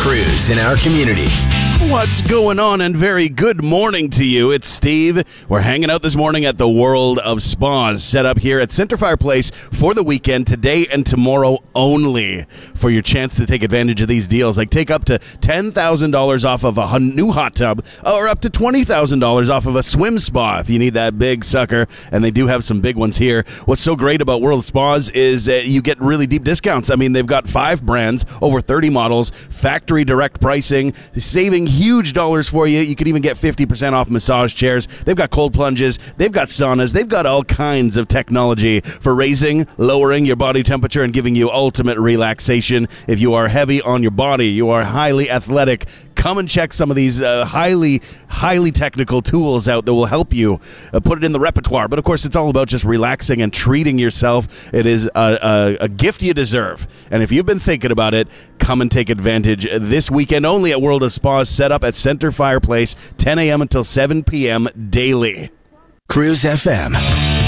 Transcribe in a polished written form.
Cruise in our community. What's going on, and very good morning to you. It's Steve. We're hanging out this morning at the World of Spas, set up here at Centerfire Place for the weekend, today and tomorrow only, for your chance to take advantage of these deals. Like take up to $10,000 off of a new hot tub, or up to $20,000 off of a swim spa if you need that big sucker, and they do have some big ones here. What's so great about World of Spas is you get really deep discounts. I mean, they've got 5 brands, over 30 models, factory direct pricing, saving huge dollars for you. You can even get 50% off massage chairs. They've got cold plunges. They've got saunas. They've got all kinds of technology for raising, lowering your body temperature and giving you ultimate relaxation. If you are heavy on your body, you are highly athletic, come and check some of these highly technical tools out that will help you put it in the repertoire. But of course, it's all about just relaxing and treating yourself. It is a gift you deserve. And if you've been thinking about it, come and take advantage this weekend only at World of Spas, set up at Centerfire Place, 10 a.m. until 7 p.m. daily. Cruise FM.